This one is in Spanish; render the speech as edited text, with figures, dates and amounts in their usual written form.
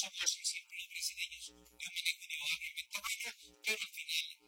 somos siempre los brasileños. Yo me digo, yo inventaba esto, pero al final